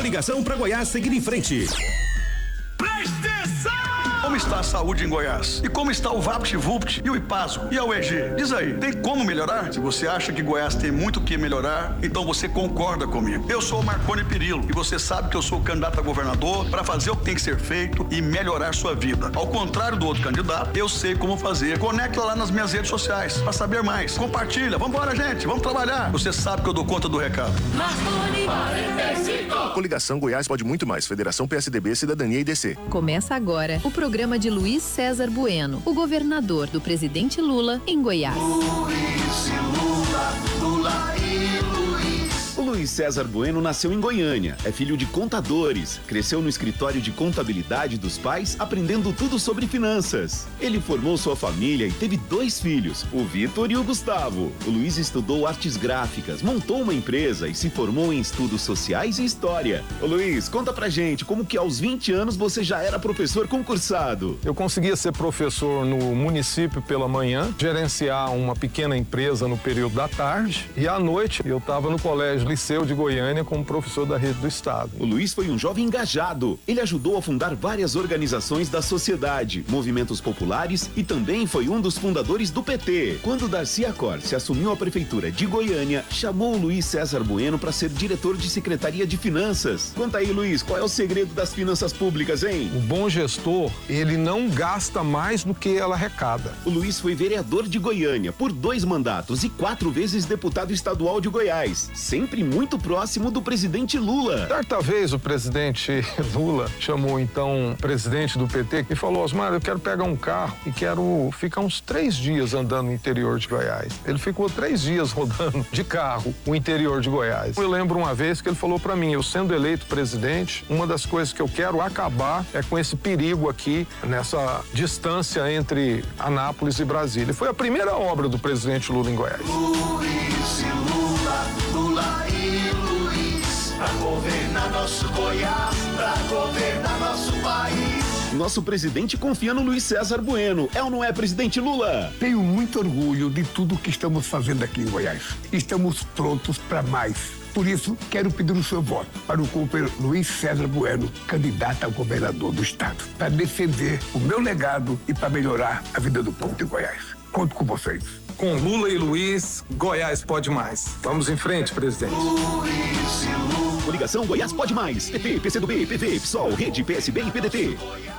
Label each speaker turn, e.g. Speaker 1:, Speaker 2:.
Speaker 1: ligação para Goiás seguir em frente.
Speaker 2: Como está a saúde em Goiás? E como está o VaptVupt e o Ipasgo e a UEG? Diz aí, tem como melhorar? Se você acha que Goiás tem muito o que melhorar, então você concorda comigo. Eu sou o Marconi Perillo e você sabe que eu sou candidato a governador para fazer o que tem que ser feito e melhorar sua vida. Ao contrário do outro candidato, eu sei como fazer. Conecta lá nas minhas redes sociais para saber mais. Compartilha, vambora, gente, vamos trabalhar. Você sabe que eu dou conta do recado.
Speaker 3: Marconi 45.
Speaker 4: Coligação Goiás pode muito mais. Federação PSDB, Cidadania e DC.
Speaker 5: Começa agora o programa de Luiz César Bueno, o governador do presidente Lula em Goiás.
Speaker 3: Luiz e Lula, Lula e Luiz.
Speaker 6: O Luiz César Bueno nasceu em Goiânia, é filho de contadores, cresceu no escritório de contabilidade dos pais, aprendendo tudo sobre finanças. Ele formou sua família e teve 2 filhos, o Vitor e o Gustavo. O Luiz estudou artes gráficas, montou uma empresa e se formou em estudos sociais e história. Ô Luiz, conta pra gente como que aos 20 anos você já era professor concursado.
Speaker 7: Eu conseguia ser professor no município pela manhã, gerenciar uma pequena empresa no período da tarde e à noite eu estava no colégio Liceu de Goiânia como professor da rede do estado.
Speaker 6: O Luiz foi um jovem engajado. Ele ajudou a fundar várias organizações da sociedade, movimentos populares e também foi um dos fundadores do PT. Quando Darcy Acorce assumiu a prefeitura de Goiânia, chamou o Luiz César Bueno para ser diretor de Secretaria de Finanças. Conta aí, Luiz, qual é o segredo das finanças públicas, hein?
Speaker 7: O bom gestor, ele não gasta mais do que ela arrecada.
Speaker 6: O Luiz foi vereador de Goiânia por 2 mandatos e 4 vezes deputado estadual de Goiás, sempre muito próximo do presidente Lula.
Speaker 7: Certa vez o presidente Lula chamou então o presidente do PT e falou: Osmar, eu quero pegar um carro e quero ficar uns 3 dias andando no interior de Goiás. Ele ficou 3 dias rodando de carro o interior de Goiás. Eu lembro uma vez que ele falou para mim: eu sendo eleito presidente, uma das coisas que eu quero acabar é com esse perigo aqui, nessa distância entre Anápolis e Brasília. Foi a primeira obra do presidente Lula em Goiás.
Speaker 3: Luiz e Lula, Lula e Luiz. Pra governar nosso Goiás, pra governar nosso país.
Speaker 6: Nosso presidente confia no Luiz César Bueno. É ou não é, presidente Lula?
Speaker 8: Tenho muito orgulho de tudo que estamos fazendo aqui em Goiás. Estamos prontos para mais. Por isso, quero pedir o seu voto para o companheiro Luiz César Bueno, candidato a governador do estado, para defender o meu legado e para melhorar a vida do povo de Goiás. Conto com vocês.
Speaker 7: Com Lula e Luiz, Goiás pode mais. Vamos em frente, presidente.
Speaker 3: Luiz e Lula.
Speaker 6: Coligação Goiás pode mais. PP, PCdoB, PV, PSOL, Rede, PSB e PDT.